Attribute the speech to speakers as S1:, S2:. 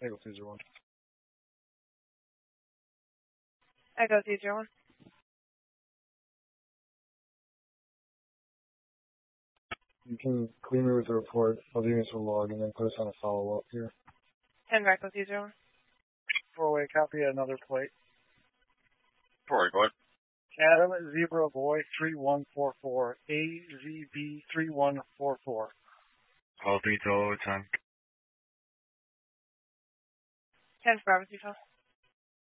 S1: Echo 201.
S2: Echo 201.
S1: You can clear me with the report. Other units will log and then put us on a follow-up here.
S2: 10 Echo 201.
S3: 4-way, copy another plate.
S4: 4-way, go ahead.
S3: Adam Zebra Boy 3144, AZB 3144.
S5: Call 3 to 10.
S2: 10 Bravo 25.